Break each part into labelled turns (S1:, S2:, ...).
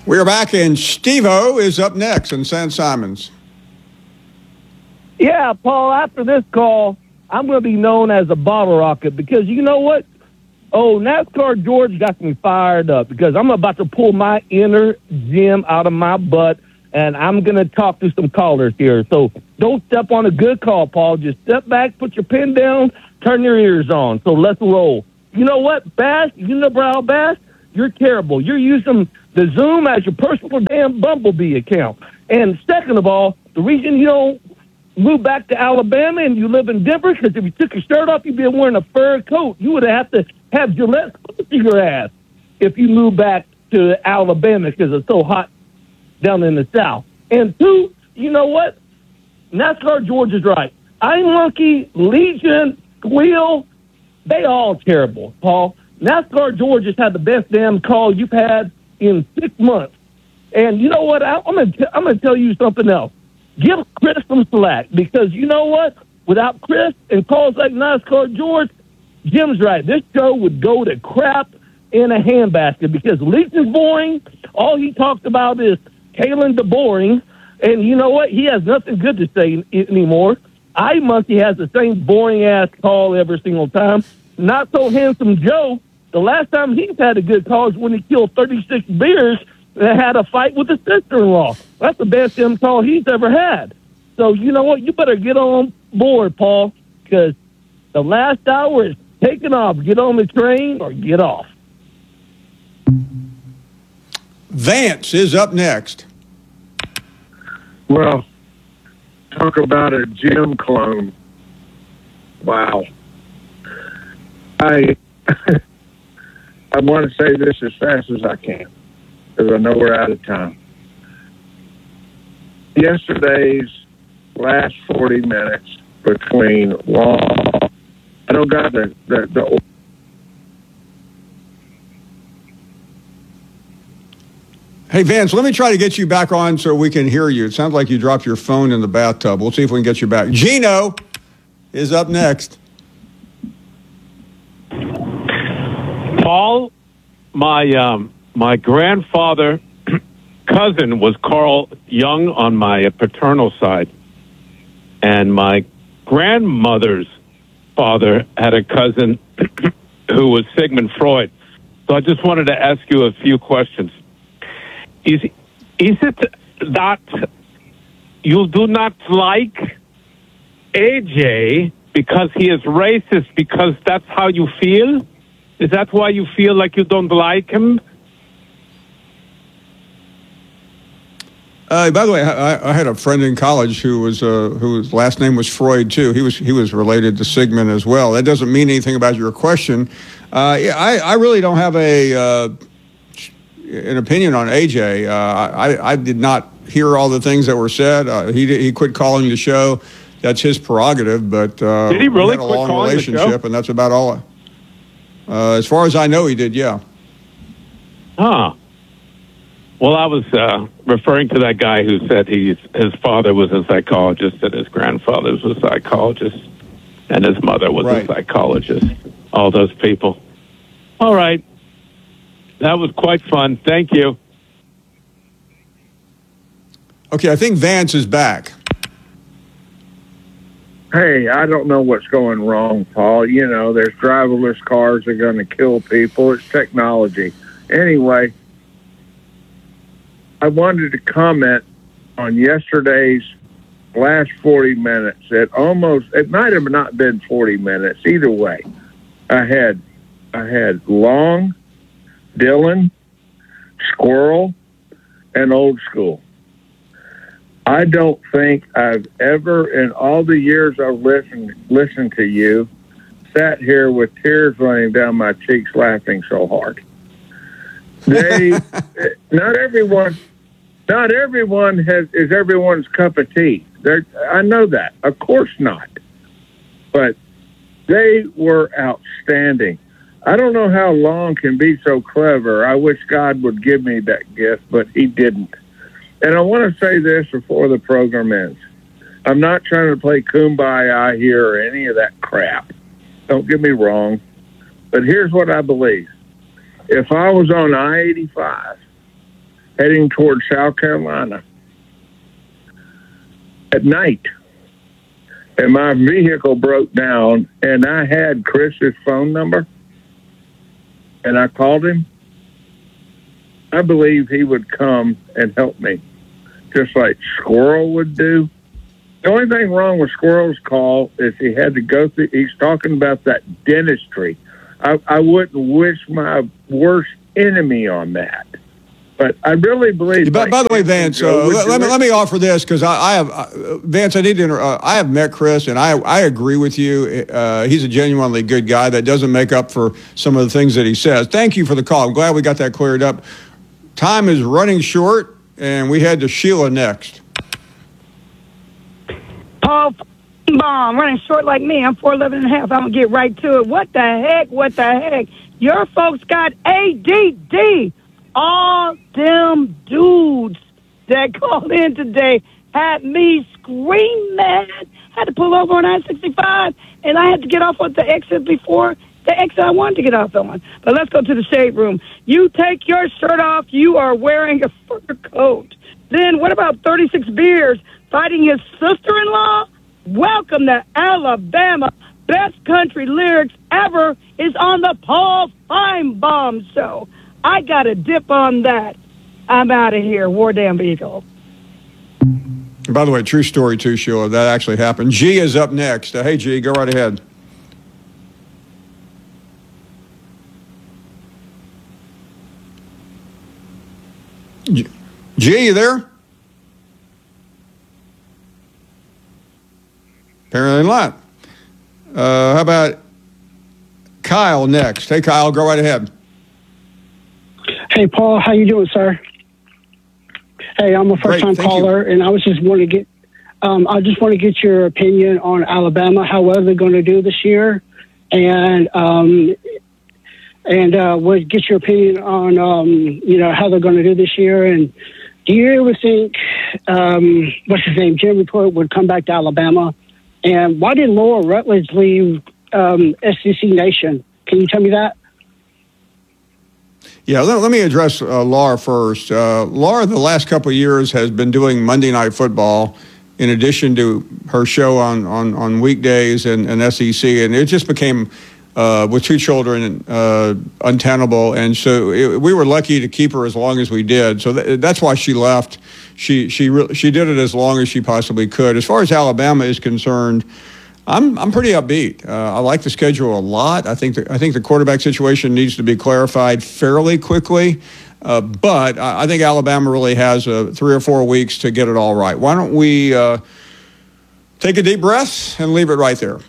S1: We're back, and Steve-O is up next in St. Simons.
S2: Yeah, Paul, after this call, I'm going to be known as a bottle rocket because you know what? Oh, NASCAR George got me fired up because I'm about to pull my inner Jim out of my butt, and I'm going to talk to some callers here. So don't step on a good call, Paul. Just step back, put your pen down, turn your ears on. So let's roll. You know what, Bass? Unibrow Bass? You're terrible. You're using the Zoom as your personal damn Bumblebee account. And second of all, the reason you don't move back to Alabama and you live in Denver, because if you took your shirt off, you'd be wearing a fur coat. You would have to have Gillette to your ass if you move back to Alabama because it's so hot down in the South. And two, you know what? NASCAR George is right. iMonkey, Legion, Squeal, they all terrible, Paul. NASCAR George has had the best damn call you've had in 6 months. And you know what? I'm going to tell you something else. Give Chris some slack because you know what? Without Chris and calls like NASCAR George, Jim's right. This show would go to crap in a handbasket because Leeton's boring. All he talks about is Kalen the boring. And you know what? He has nothing good to say anymore. iMonkey has the same boring-ass call every single time. Not so handsome Joe, the last time he's had a good call is when he killed 36 bears and had a fight with his sister-in-law. That's the best damn call he's ever had. So you know what? You better get on board, Paul, because the last hour is taking off. Get on the train or get off.
S1: Vance is up next.
S3: Well, talk about a Jim clone. Wow. I want to say this as fast as I can because I know we're out of time. Yesterday's last 40 minutes between Long, I don't got the
S1: Hey, Vance, let me try to get you back on so we can hear you. It sounds like you dropped your phone in the bathtub. We'll see if we can get you back. Gino is up next.
S4: Paul, my grandfather cousin was Carl Jung on my paternal side, and my grandmother's father had a cousin who was Sigmund Freud. So I just wanted to ask you a few questions. Is it that you do not like AJ because he is racist because that's how you feel? Is that why you feel like you don't like him?
S1: By the way, I had a friend in college whose last name was Freud too. He was related to Sigmund as well. That doesn't mean anything about your question. I really don't have an opinion on AJ. I did not hear all the things that were said. He quit calling the show. That's his prerogative. But
S4: did he really
S1: we had a
S4: quit
S1: long
S4: calling
S1: relationship,
S4: the show?
S1: and that's about all. As far as I know, he did. Yeah.
S4: Huh. Well, I was referring to that guy who said his father was a psychologist and his grandfather was a psychologist and his mother was a psychologist. All those people. All right. That was quite fun. Thank you.
S1: Okay, I think Vance is back.
S3: Hey, I don't know what's going wrong, Paul. You know, there's driverless cars that are going to kill people. It's technology. Anyway, I wanted to comment on yesterday's last 40 minutes. It might have not been 40 minutes. Either way, I had Long, Dylan, Squirrel, and Old School. I don't think I've ever, in all the years I've listened to you, sat here with tears running down my cheeks laughing so hard. Not everyone is everyone's cup of tea. I know that. Of course not. But they were outstanding. I don't know how Long can be so clever. I wish God would give me that gift, but he didn't. And I want to say this before the program ends. I'm not trying to play kumbaya here or any of that crap. Don't get me wrong. But here's what I believe. If I was on I-85 heading towards South Carolina at night. And my vehicle broke down, and I had Chris's phone number, and I called him. I believe he would come and help me, just like Squirrel would do. The only thing wrong with Squirrel's call is he had to go through, he's talking about that dentistry. I wouldn't wish my worst enemy on that. But I really believe.
S1: By the way, Vance, let me offer this, because I have Vance. I need to. I have met Chris, and I agree with you. He's a genuinely good guy that doesn't make up for some of the things that he says. Thank you for the call. I'm glad we got that cleared up. Time is running short, and we head to Sheila next.
S5: Paul Bomb, running short like me. I'm 4'11 and a half. I'm going to get right to it. What the heck? Your folks got ADD. All them dudes that called in today had me screaming. Had to pull over on I-65, and I had to get off at the exit before the exit I wanted to get off on. But let's go to the shade room. You take your shirt off, you are wearing a fur coat. Then what about 36 beers fighting his sister-in-law? Welcome to Alabama. Best country lyrics ever is on the Paul Feinbaum Show. I got a dip on that. I'm out of here. War Damn Eagle.
S1: By the way, true story too, Sheila. That actually happened. G is up next. Hey, G, go right ahead. G, you there? Apparently not. How about Kyle next? Hey, Kyle, go right ahead.
S6: Hey, Paul, how you doing, sir? Hey, I'm a first-time caller, and I just want to get your opinion on Alabama, how well they're going to do this year, and get your opinion on how they're going to do this year. And do you ever think what's his name, Jim Report, would come back to Alabama? And why did Laura Rutledge leave SEC Nation? Can you tell me that?
S1: Yeah, let me address Laura first. Laura, the last couple of years, has been doing Monday Night Football in addition to her show on weekdays and SEC, and it just became, with two children, untenable. And so we were lucky to keep her as long as we did. So that's why she left. She did it as long as she possibly could. As far as Alabama is concerned, I'm pretty upbeat. I like the schedule a lot. I think the quarterback situation needs to be clarified fairly quickly. But I think Alabama really has 3 or 4 weeks to get it all right. Why don't we take a deep breath and leave it right there?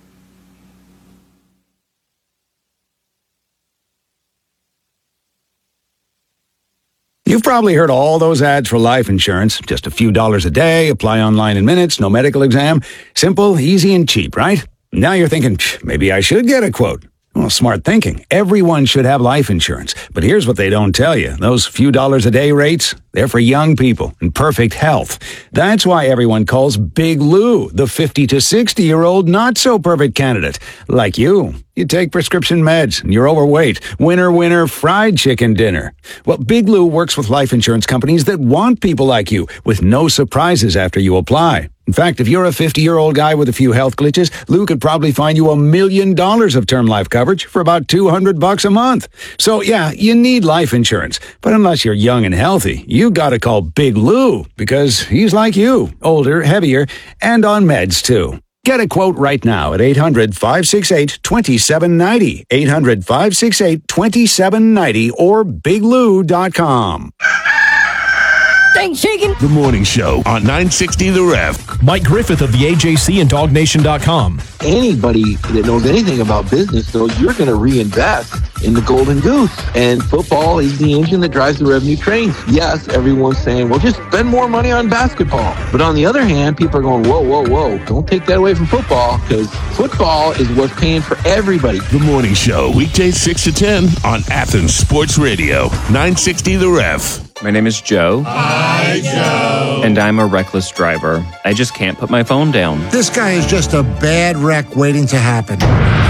S7: You've probably heard all those ads for life insurance. Just a few dollars a day, apply online in minutes, no medical exam. Simple, easy, and cheap, right? Now you're thinking, maybe I should get a quote. Well, smart thinking. Everyone should have life insurance. But here's what they don't tell you. Those few dollars a day rates, they're for young people in perfect health. That's why everyone calls Big Lou the 50 to 60-year-old not-so-perfect candidate. Like you. You take prescription meds, and you're overweight. Winner, fried chicken dinner. Well, Big Lou works with life insurance companies that want people like you, with no surprises after you apply. In fact, if you're a 50-year-old guy with a few health glitches, Lou could probably find you $1 million of term life coverage for about $200 a month. So, yeah, you need life insurance. But unless you're young and healthy, you gotta call Big Lou, because he's like you, older, heavier, and on meds, too. Get a quote right now at 800-568-2790, 800-568-2790, or biglou.com.
S8: Thanks, Shakin'.
S9: The Morning Show on 960 The Ref.
S8: Mike Griffith of the AJC and DogNation.com.
S10: Anybody that knows anything about business knows you're going to reinvest in the Golden Goose. And football is the engine that drives the revenue train. Yes, everyone's saying, well, just spend more money on basketball. But on the other hand, people are going, whoa. Don't take that away from football, because football is what's paying for everybody.
S9: The Morning Show, weekdays 6 to 10 on Athens Sports Radio, 960 The Ref.
S11: My name is Joe. Hi, Joe. And I'm a reckless driver. I just can't put my phone down.
S12: This guy is just a bad wreck waiting to happen.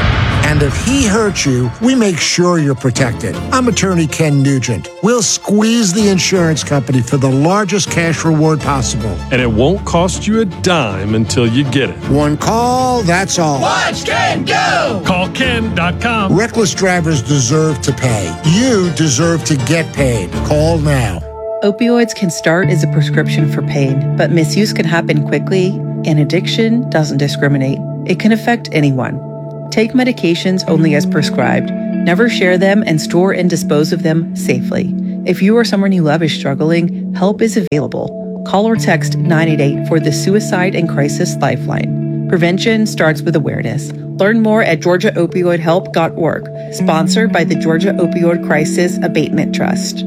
S12: And if he hurts you, we make sure you're protected. I'm attorney Ken Nugent. We'll squeeze the insurance company for the largest cash reward possible.
S13: And it won't cost you a dime until you get it.
S12: One call, that's all.
S8: Watch Ken go! Call Ken.com.
S12: Reckless drivers deserve to pay. You deserve to get paid. Call now.
S14: Opioids can start as a prescription for pain, but misuse can happen quickly, and addiction doesn't discriminate. It can affect anyone. Take medications only as prescribed. Never share them and store and dispose of them safely. If you or someone you love is struggling, help is available. Call or text 988 for the Suicide and Crisis Lifeline. Prevention starts with awareness. Learn more at georgiaopioidhelp.org. Sponsored by the Georgia Opioid Crisis Abatement Trust.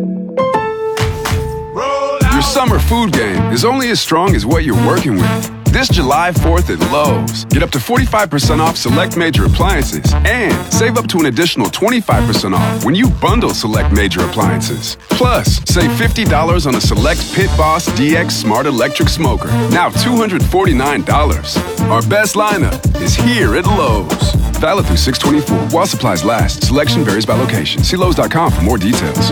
S15: Your summer food game is only as strong as what you're working with. This July 4th at Lowe's, get up to 45% off select major appliances and save up to an additional 25% off when you bundle select major appliances. Plus, save $50 on a select Pit Boss DX Smart Electric Smoker, now $249. Our best lineup is here at Lowe's. Valid through 6/24 while supplies last. Selection varies by location. See Lowe's.com for more details.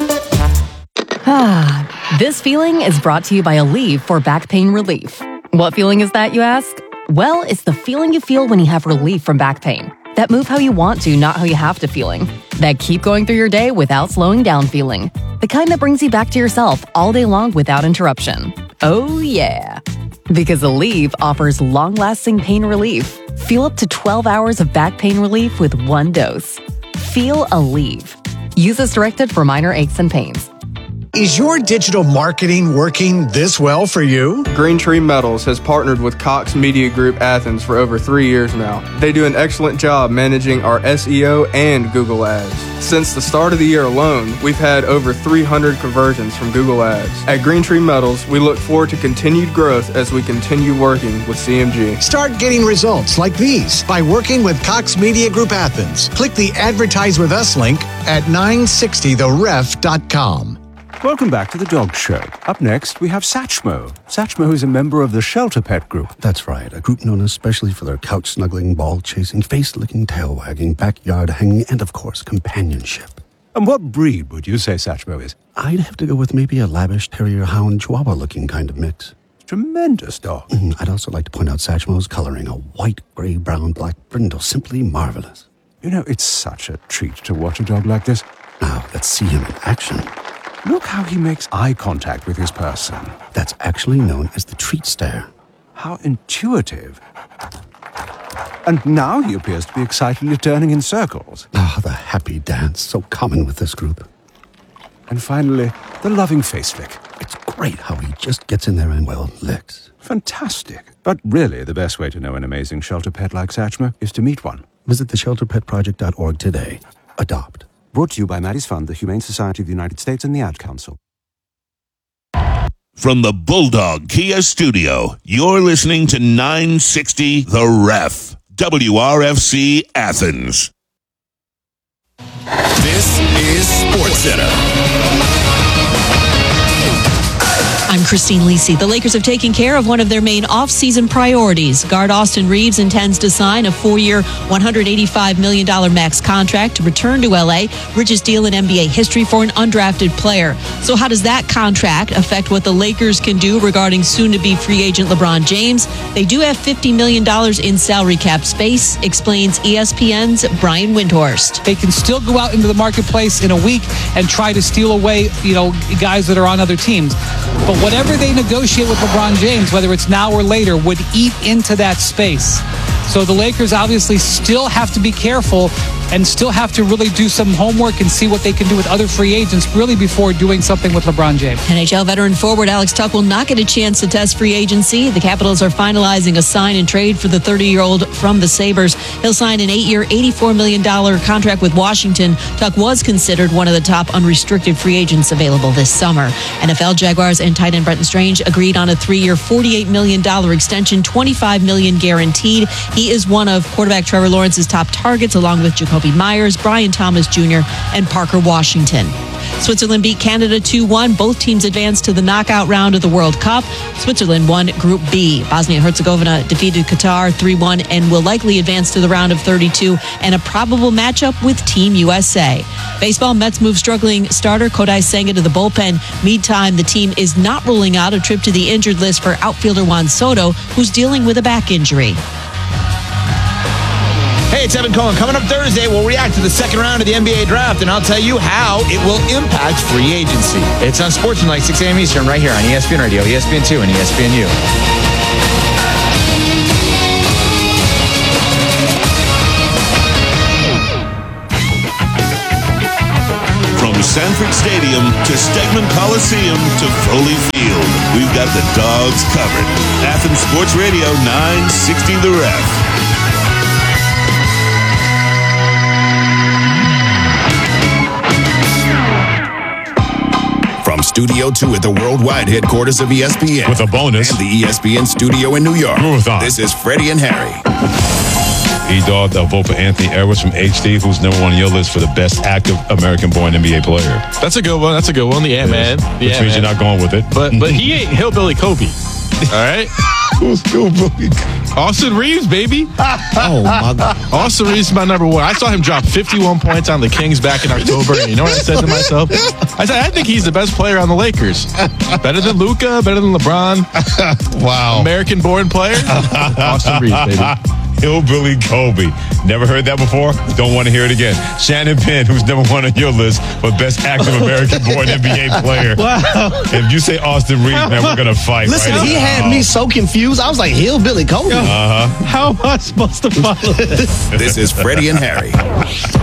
S16: This feeling is brought to you by Aleve for back pain relief. What feeling is that, you ask? Well, it's the feeling you feel when you have relief from back pain. That move how you want to, not how you have to feeling. That keep going through your day without slowing down feeling. The kind that brings you back to yourself all day long without interruption. Oh yeah. Because Aleve offers long-lasting pain relief. Feel up to 12 hours of back pain relief with one dose. Feel Aleve. Use as directed for minor aches and pains.
S17: Is your digital marketing working this well for you?
S18: Green Tree Metals has partnered with Cox Media Group Athens for over 3 years now. They do an excellent job managing our SEO and Google Ads. Since the start of the year alone, we've had over 300 conversions from Google Ads. At Green Tree Metals, we look forward to continued growth as we continue working with CMG.
S17: Start getting results like these by working with Cox Media Group Athens. Click the Advertise With Us link at 960theref.com.
S19: Welcome back to the Dog Show. Up next, we have Satchmo. Satchmo is a member of the Shelter Pet Group.
S20: That's right, a group known especially for their couch-snuggling, ball-chasing, face-licking, tail-wagging, backyard-hanging, and, of course, companionship.
S19: And what breed would you say Satchmo is?
S20: I'd have to go with maybe a lavish terrier, hound, chihuahua-looking kind of mix.
S19: Tremendous dog.
S20: I'd also like to point out Satchmo's coloring, a white, gray, brown, black brindle, simply marvelous.
S19: You know, it's such a treat to watch a dog like this.
S20: Now, let's see him in action.
S19: Look how he makes eye contact with his person.
S20: That's actually known as the treat stare.
S19: How intuitive. And now he appears to be excitedly turning in circles.
S20: Ah, the happy dance, so common with this group.
S19: And finally, the loving face lick.
S20: It's great how he just gets in there and, well, licks.
S19: Fantastic. But really, the best way to know an amazing shelter pet like Satchmo is to meet one.
S20: Visit theshelterpetproject.org today. Adopt.
S19: Brought to you by Maddie's Fund, the Humane Society of the United States, and the Ad Council.
S9: From the Bulldog Kia Studio, you're listening to 960 The Ref, WRFC Athens.
S8: This is SportsCenter.
S21: I'm Christine Lisi. The Lakers have taken care of one of their main off-season priorities. Guard Austin Reeves intends to sign a 4-year, $185 million max contract to return to L.A., richest deal in NBA history for an undrafted player. So how does that contract affect what the Lakers can do regarding soon-to-be free agent LeBron James? They do have $50 million in salary cap space, explains ESPN's Brian Windhorst.
S22: They can still go out into the marketplace in a week and try to steal away, guys that are on other teams. But whatever they negotiate with LeBron James, whether it's now or later, would eat into that space. So the Lakers obviously still have to be careful and still have to really do some homework and see what they can do with other free agents really before doing something with LeBron James.
S21: NHL veteran forward Alex Tuch will not get a chance to test free agency. The Capitals are finalizing a sign and trade for the 30-year-old from the Sabres. He'll sign an 8-year, $84 million contract with Washington. Tuch was considered one of the top unrestricted free agents available this summer. NFL Jaguars and tight end Brenton Strange agreed on a 3-year, $48 million extension, $25 million guaranteed. He is one of quarterback Trevor Lawrence's top targets, along with Jacoby Jacoby Myers, Brian Thomas Jr., and Parker Washington. Switzerland beat Canada 2-1. Both teams advanced to the knockout round of the World Cup. Switzerland won Group B. Bosnia-Herzegovina defeated Qatar 3-1 and will likely advance to the round of 32 and a probable matchup with Team USA. Baseball, Mets move struggling starter Kodai Senga to the bullpen. Meantime, the team is not ruling out a trip to the injured list for outfielder Juan Soto, who's dealing with a back injury.
S2: Hey, it's Evan Cohen. Coming up Thursday, we'll react to the second round of the NBA draft, and I'll tell you how it will impact free agency. It's on Sports Tonight, 6 a.m. Eastern, right here on ESPN Radio, ESPN2, and ESPNU.
S9: From Sanford Stadium to Stegman Coliseum to Foley Field, we've got the dogs covered. Athens Sports Radio 960 The Ref.
S4: From Studio 2 at the worldwide headquarters of ESPN.
S8: With a bonus.
S4: And the ESPN studio in New York.
S8: Marathon.
S4: This is Freddie and Harry.
S8: E-Dog, they'll vote for Anthony Edwards from HD, who's number one on your list for the best active American-born NBA player.
S23: That's a good one. That's a good one. The Ant-Man.
S8: Which means you're not going with it.
S23: But he ain't Hillbilly Kobe. All right?
S8: Who's Hillbilly?
S23: Austin Reeves, baby.
S2: Oh, my God.
S23: Austin Reeves is my number one. I saw him drop 51 points on the Kings back in October. And you know what I said to myself? I said, I think he's the best player on the Lakers. Better than Luka, better than LeBron.
S8: Wow.
S23: American-born player. Austin Reeves, baby.
S8: Hillbilly Kobe. Never heard that before? Don't want to hear it again. Shannon Penn, who's number one on your list for best active American-born NBA player.
S2: Wow.
S8: If you say Austin Reeves, man, we're going to fight.
S2: Listen,
S8: right
S2: he
S8: now.
S2: had me so confused. I was like, Hillbilly Kobe.
S8: Uh-huh.
S23: How am I supposed to follow this?
S4: This is Freddie and Harry.